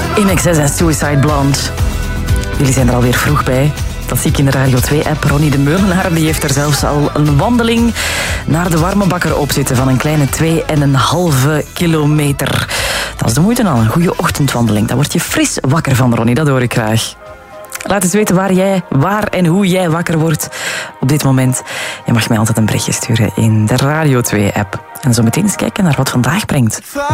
In Excess en Suicide Blonde. Jullie zijn er alweer vroeg bij. Dat zie ik in de Radio 2-app. Ronnie de Meulenaar die heeft er zelfs al een wandeling naar de warme bakker op zitten van een kleine 2,5 kilometer. Dat is de moeite al. Een goede ochtendwandeling. Daar word je fris wakker van, Ronnie. Dat hoor ik graag. Laat eens weten waar en hoe jij wakker wordt op dit moment. Je mag mij altijd een berichtje sturen in de Radio 2-app. En zo meteen eens kijken naar wat vandaag brengt.